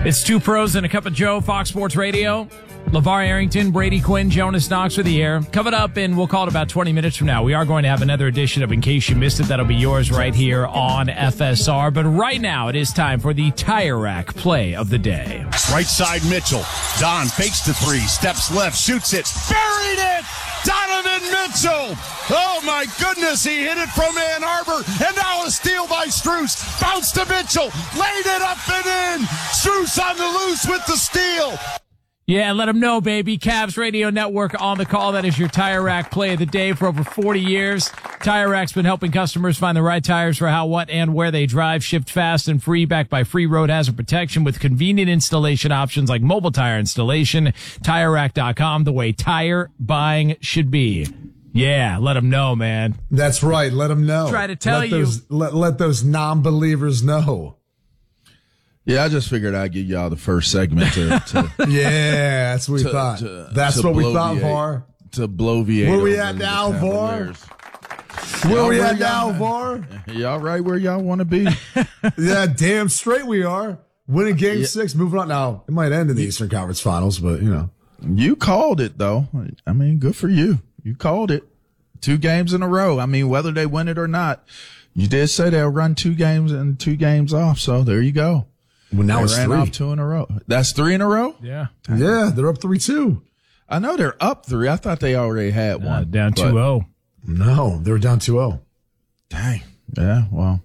It's Two Pros and a Cup of Joe, Fox Sports Radio. LeVar Arrington, Brady Quinn, Jonas Knox with you here. Coming up, and we'll call it about 20 minutes from now, we are going to have another edition of In Case You Missed It. That'll be yours right here on FSR. But right now, it is time for the Tire Rack play of the day. Right side, Mitchell. Don fakes the three, steps left, shoots it, buried it! Donovan Mitchell! Oh my goodness, he hit it from Ann Arbor, and now a steal by Strus. Bounce to Mitchell, laid it up and in! Strus on the loose with the steal! Yeah, let them know, baby. Cavs Radio Network on the call. That is your Tire Rack play of the day for over 40 years. Tire Rack's been helping customers find the right tires for how, what, and where they drive. Shipped fast and free, backed by free road hazard protection with convenient installation options like mobile tire installation. TireRack.com, the way tire buying should be. Yeah, let them know, man. That's right. Let them know. Try to tell you. Let those non-believers know. Yeah, I just figured I'd give y'all the first segment to yeah, that's what we thought. That's what we thought, VAR. To bloviate. Where we at now, VAR? Where we at now, VAR? Y'all right where y'all want to be. Yeah, damn straight we are. Winning game 6, moving on. Now, it might end in the Eastern Conference Finals, but, you know. You called it, though. I mean, good for you. You called it. 2 games in a row. I mean, whether they win it or not, you did say they'll run 2 games and 2 games off, so there you go. Well, now it's 3. Off 2 in a row. That's 3 in a row? Yeah. Yeah, they're up 3-2. I know they're up 3. I thought they already had one. Down 2-0. No, they were down 2-0. Dang. Yeah, well.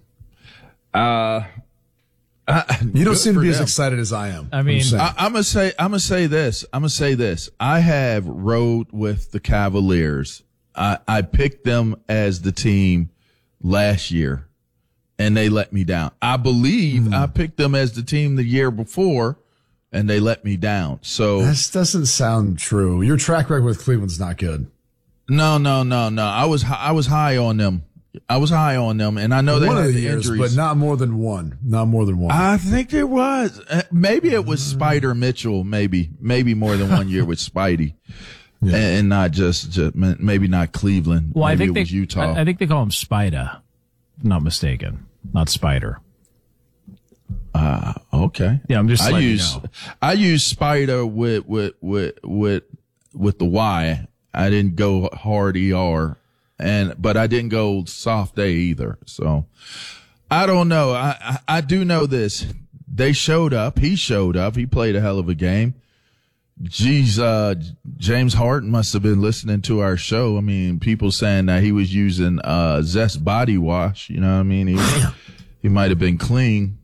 You don't seem to be as excited as I am. I mean, I'm gonna say this. I have rode with the Cavaliers. I picked them as the team last year, and they let me down. I believe I picked them as the team the year before, and they let me down. So this doesn't sound true. Your track record with Cleveland's not good. No. I was high on them. And I know they had the injuries, but not more than one. I think there was. Maybe it was Spider Mitchell. Maybe more than 1 year with Spidey, and not just maybe not Cleveland. Well, maybe I think it was Utah. I think they call him Spider. Not mistaken. Not Spider. Okay. Yeah, I'm just. I use Spider with the Y. I didn't go hard ER. But I didn't go soft A either. So I don't know. I do know this. They showed up. He showed up. He played a hell of a game. Geez, James Harden must have been listening to our show. I mean, people saying that he was using, Zest body wash. You know what I mean? He might have been clean.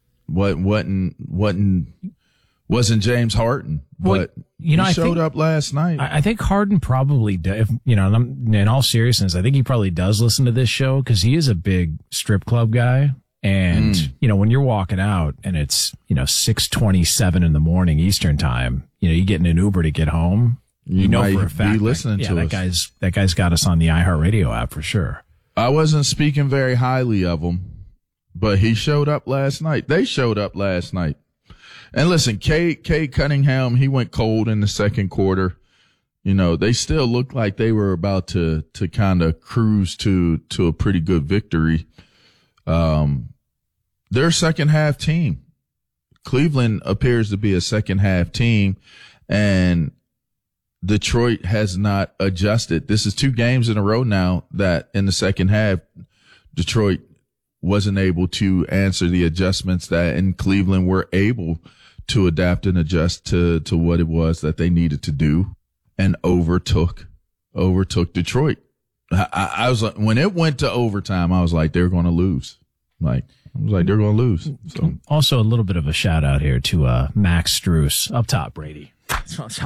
Wasn't James Harden, but he showed up last night. I think Harden probably does. In all seriousness, I think he probably does listen to this show because he is a big strip club guy. And, when you're walking out and it's, 6:27 in the morning Eastern time, you get in an Uber to get home. You know for a fact. Be listening to us. That guy's got us on the iHeartRadio app for sure. I wasn't speaking very highly of him, but he showed up last night. They showed up last night. And listen, Cade Cunningham, he went cold in the second quarter. They still looked like they were about to kind of cruise to a pretty good victory. They're a second half team. Cleveland appears to be a second half team, and Detroit has not adjusted. This is 2 games in a row now that in the second half, Detroit wasn't able to answer the adjustments that in Cleveland were able to adapt and adjust to what it was that they needed to do, and overtook Detroit. I was like, when it went to overtime, I was like, they're going to lose. They're going to lose. So also a little bit of a shout out here to Max Strus up top, Brady.